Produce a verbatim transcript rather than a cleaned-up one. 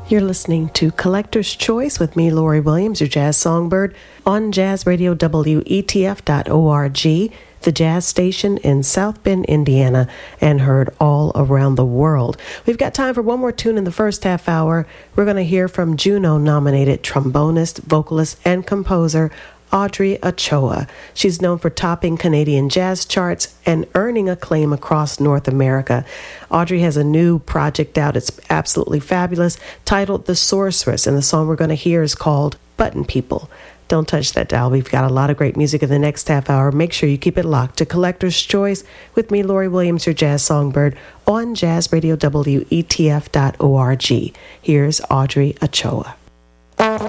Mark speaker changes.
Speaker 1: You're listening to Collector's Choice with me, Lori Williams, your jazz songbird, on Jazz Radio W E T F dot org, the jazz station in South Bend, Indiana, and heard all around the world. We've got time for one more tune in the first half hour. We're going to hear from Juno-nominated trombonist, vocalist, and composer Audrey Ochoa. She's known for topping Canadian jazz charts and earning acclaim across North America. Audrey has a new project out. It's absolutely fabulous, titled The Sorceress, and the song we're going to hear is called Button People. Don't touch that dial. We've got a lot of great music in the next half hour. Make sure you keep it locked to Collector's Choice with me, Lori Williams, your jazz songbird, on Jazz Radio W E T F dot org. Here's Audrey Ochoa.